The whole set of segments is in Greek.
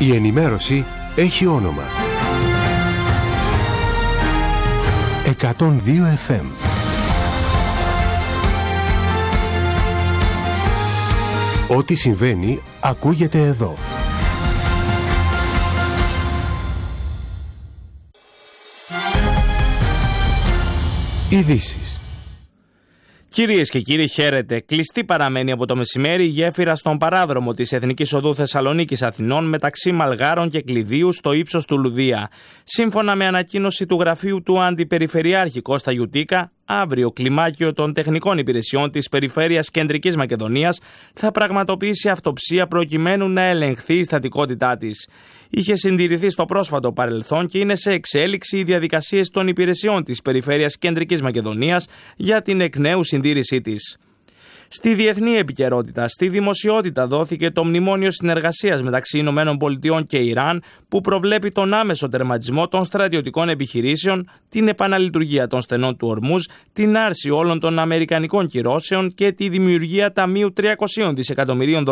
Η ενημέρωση έχει όνομα. 102 FM. Ό,τι συμβαίνει ακούγεται εδώ. Ειδήσεις. Κυρίες και κύριοι, χαίρετε. Κλειστή παραμένει από το μεσημέρι η γέφυρα στον παράδρομο της Εθνικής Οδού Θεσσαλονίκης Αθηνών μεταξύ Μαλγάρων και Κλειδίου στο ύψος του Λουδία. Σύμφωνα με ανακοίνωση του γραφείου του Αντιπεριφερειάρχη Κώστα Γιουτίκα, αύριο κλιμάκιο των τεχνικών υπηρεσιών της Περιφέρειας Κεντρικής Μακεδονίας θα πραγματοποιήσει αυτοψία προκειμένου να ελεγχθεί η στατικότητά της. Είχε συντηρηθεί στο πρόσφατο παρελθόν και είναι σε εξέλιξη οι διαδικασίες των υπηρεσιών της Περιφέρειας Κεντρικής Μακεδονίας για την εκ νέου συντήρησή της. Στη διεθνή επικαιρότητα, στη δημοσιότητα δόθηκε το μνημόνιο συνεργασίας μεταξύ ΗΠΑ και Ιράν που προβλέπει τον άμεσο τερματισμό των στρατιωτικών επιχειρήσεων, την επαναλειτουργία των στενών του Ορμούζ, την άρση όλων των αμερικανικών κυρώσεων και τη δημιουργία ταμείου $300 δισεκατομμυρίων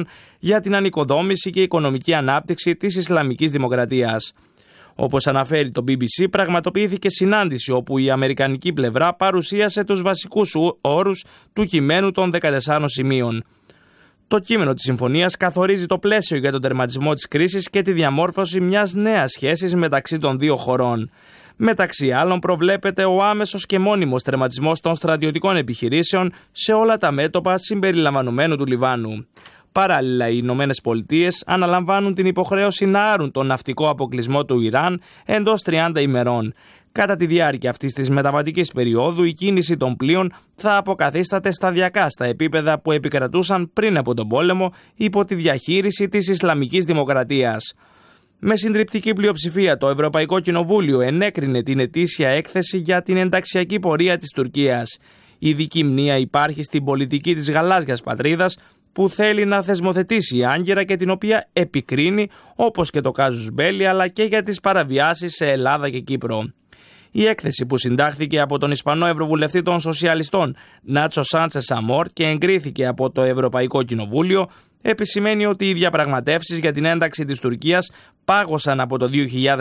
για την ανοικοδόμηση και οικονομική ανάπτυξη της Ισλαμικής Δημοκρατίας. Όπως αναφέρει το BBC, πραγματοποιήθηκε συνάντηση όπου η αμερικανική πλευρά παρουσίασε τους βασικούς όρους του κειμένου των 14 σημείων. Το κείμενο της συμφωνίας καθορίζει το πλαίσιο για τον τερματισμό της κρίσης και τη διαμόρφωση μιας νέας σχέσης μεταξύ των δύο χωρών. Μεταξύ άλλων προβλέπεται ο άμεσος και μόνιμος τερματισμός των στρατιωτικών επιχειρήσεων σε όλα τα μέτωπα συμπεριλαμβανομένου του Λιβάνου. Παράλληλα, οι Ηνωμένες Πολιτείες αναλαμβάνουν την υποχρέωση να άρουν τον ναυτικό αποκλεισμό του Ιράν εντός 30 ημερών. Κατά τη διάρκεια αυτής της μεταβατικής περίοδου, η κίνηση των πλοίων θα αποκαθίσταται σταδιακά στα επίπεδα που επικρατούσαν πριν από τον πόλεμο υπό τη διαχείριση της Ισλαμικής Δημοκρατίας. Με συντριπτική πλειοψηφία, το Ευρωπαϊκό Κοινοβούλιο ενέκρινε την ετήσια έκθεση για την ενταξιακή πορεία της Τουρκίας. Ειδική μνήα υπάρχει στην πολιτική της γαλάζιας πατρίδας, που θέλει να θεσμοθετήσει η Άγκυρα και την οποία επικρίνει, όπως και το κάζους μπέλι, αλλά και για τις παραβιάσεις σε Ελλάδα και Κύπρο. Η έκθεση, που συντάχθηκε από τον Ισπανό Ευρωβουλευτή των Σοσιαλιστών Νάτσο Σάντσες Αμόρ και εγκρίθηκε από το Ευρωπαϊκό Κοινοβούλιο, επισημαίνει ότι οι διαπραγματεύσεις για την ένταξη της Τουρκίας πάγωσαν από το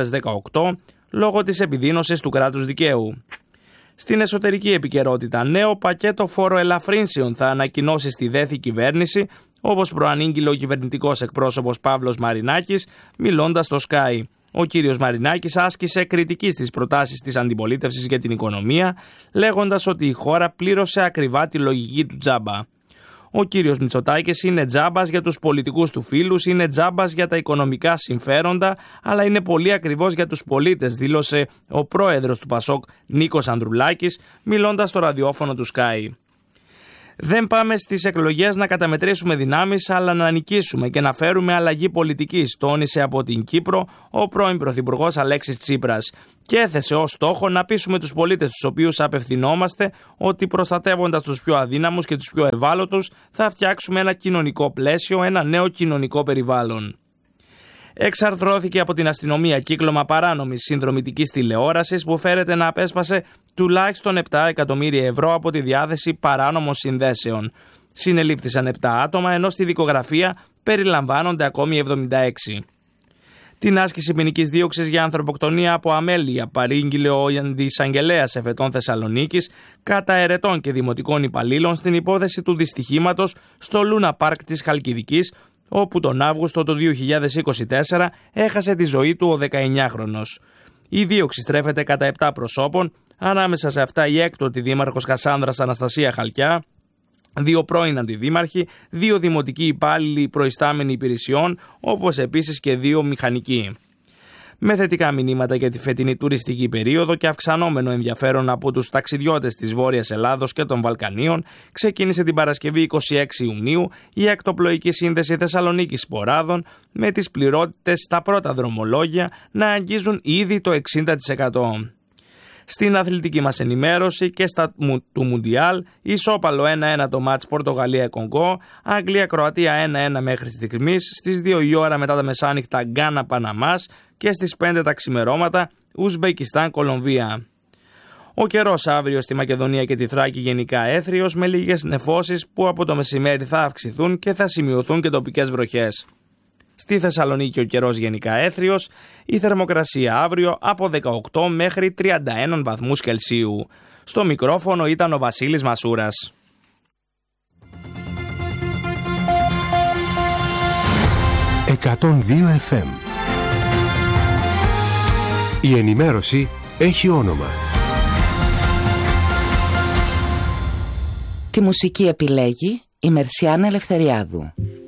2018 λόγω της επιδείνωσης του κράτους δικαίου. Στην εσωτερική επικαιρότητα, νέο πακέτο φοροελαφρύνσεων θα ανακοινώσει στη ΔΕΘΗ κυβέρνηση, όπως προανήγγειλε ο κυβερνητικός εκπρόσωπος Παύλος Μαρινάκης, μιλώντας στο Sky. Ο κύριος Μαρινάκης άσκησε κριτική στις προτάσεις της αντιπολίτευσης για την οικονομία, λέγοντας ότι η χώρα πλήρωσε ακριβά τη λογική του τζάμπα. Ο κύριος Μητσοτάκης είναι τζάμπας για τους πολιτικούς του φίλους, είναι τζάμπας για τα οικονομικά συμφέροντα, αλλά είναι πολύ ακριβώς για τους πολίτες, δήλωσε ο πρόεδρος του Πασόκ Νίκος Ανδρουλάκης, μιλώντας στο ραδιόφωνο του Sky. Δεν πάμε στις εκλογές να καταμετρήσουμε δυνάμεις, αλλά να νικήσουμε και να φέρουμε αλλαγή πολιτικής, τόνισε από την Κύπρο ο πρώην Πρωθυπουργός Αλέξης Τσίπρας. Και έθεσε ως στόχο να πείσουμε τους πολίτες στους οποίους απευθυνόμαστε ότι προστατεύοντας τους πιο αδύναμους και τους πιο ευάλωτους θα φτιάξουμε ένα κοινωνικό πλαίσιο, ένα νέο κοινωνικό περιβάλλον. Εξαρθρώθηκε από την αστυνομία κύκλωμα παράνομης συνδρομητικής τηλεόρασης που φέρεται να απέσπασε τουλάχιστον 7 εκατομμύρια ευρώ από τη διάθεση παράνομων συνδέσεων. Συνελήφθησαν 7 άτομα, ενώ στη δικογραφία περιλαμβάνονται ακόμη 76. Την άσκηση ποινικής δίωξης για ανθρωποκτονία από αμέλεια παρήγγειλε ο αντιεισαγγελέας εφετών Θεσσαλονίκης κατά ερετών και δημοτικών υπαλλήλων στην υπόθεση του δυστυχήματος στο Λούνα Πάρκ της Χαλκιδικής, όπου τον Αύγουστο του 2024 έχασε τη ζωή του ο 19χρονος. Η δίωξη στρέφεται κατά 7 προσώπων, ανάμεσα σε αυτά η έκτοτη δήμαρχος Κασάνδρας Αναστασία Χαλκιά, 2 πρώην αντιδήμαρχοι, 2 δημοτικοί υπάλληλοι προϊστάμενοι υπηρεσιών, όπως επίσης και 2 μηχανικοί. Με θετικά μηνύματα για τη φετινή τουριστική περίοδο και αυξανόμενο ενδιαφέρον από τους ταξιδιώτες της Βόρειας Ελλάδος και των Βαλκανίων, ξεκίνησε την Παρασκευή 26 Ιουνίου η ακτοπλοϊκή σύνδεση Θεσσαλονίκης Σποράδων, με τις πληρότητες στα πρώτα δρομολόγια να αγγίζουν ήδη το 60%. Στην αθλητική μας ενημέρωση και στα του Μουντιάλ, ισόπαλο 1-1 το μάτς Πορτογαλία-Κονγκό, Αγγλία-Κροατία 1-1 μέχρι στιγμής, στις 2 η ώρα μετά τα μεσάνυχτα Γκάνα-Παναμάς και στις 5 τα ξημερώματα Ουσμπεκιστάν-Κολομβία. Ο καιρός αύριο στη Μακεδονία και τη Θράκη γενικά έθριος, με λίγες νεφώσεις που από το μεσημέρι θα αυξηθούν και θα σημειωθούν και τοπικές βροχές. Στη Θεσσαλονίκη ο καιρός γενικά έθριος, η θερμοκρασία αύριο από 18 μέχρι 31 βαθμούς Κελσίου. Στο μικρόφωνο ήταν ο Βασίλης Μασούρας. «102 FM». Η ενημέρωση έχει όνομα. Τη μουσική επιλέγει η Μερσιάνα Ελευθεριάδου.